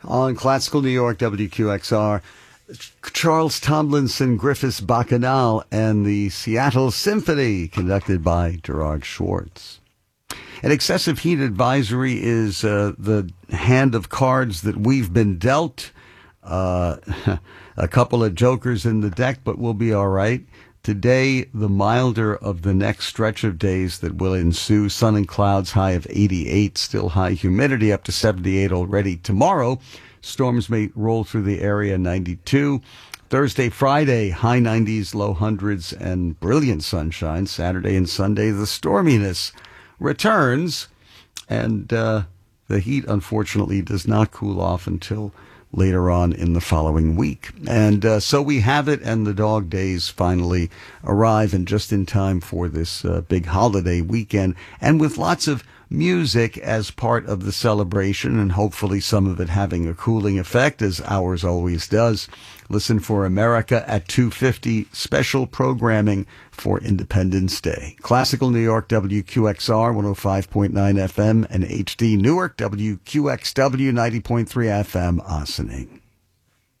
On Classical New York, WQXR, Charles Tomlinson Griffiths Bacchanal and the Seattle Symphony, conducted by Gerard Schwartz. An excessive heat advisory is the hand of cards that we've been dealt. A couple of jokers in the deck, but we'll be all right. Today, the milder of the next stretch of days that will ensue. Sun and clouds, high of 88, still high humidity up to 78 already. Tomorrow, storms may roll through the area, 92. Thursday, Friday, high 90s, low hundreds, and brilliant sunshine. Saturday and Sunday, the storminess returns, and the heat, unfortunately, does not cool off until later on in the following week. And so we have it, and the dog days finally arrive, and just in time for this big holiday weekend, and with lots of music as part of the celebration, and hopefully some of it having a cooling effect, as ours always does. Listen for America at 2:50, special programming for Independence Day. Classical New York, WQXR 105.9 FM, and HD Newark, WQXW 90.3 FM, Ossining.